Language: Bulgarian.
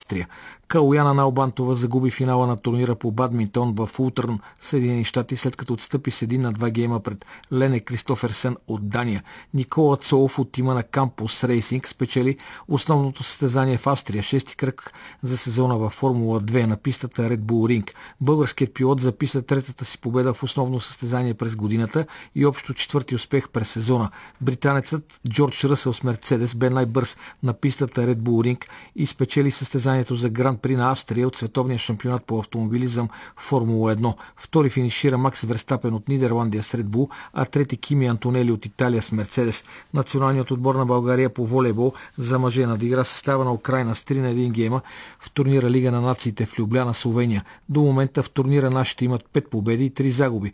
Австрия. Калояна Налбантова загуби финала на турнира по бадминтон в Ултърн, Съединени щати, след като отстъпи с 1-2 гейма пред Лене Кристоферсен от Дания. Никола Цолов от тима на Кампус Рейсинг спечели основното състезание в Австрия, 6-ти кръг за сезона във Формула 2 на пистата Red Bull Ring. Българският пилот записа третата си победа в основно състезание през годината и общо четвърти успех през сезона. Британецът Джордж Ръсъл с Мерцедес бе най-бърз на пистата Red Bull Ring и спечели състезанието за Гран При на Австрия от световния шампионат по автомобилизъм Формула 1. Втори финишира Макс Верстапен от Нидерландия с Red Bull, а трети Кими Антонели от Италия с Мерцедес. Националният отбор на България по волейбол за мъже надигра състава на Украйна с 3-1 гейма в турнира Лига на нациите в Любляна, Словения. До момента в турнира нашите имат 5 победи и 3 загуби.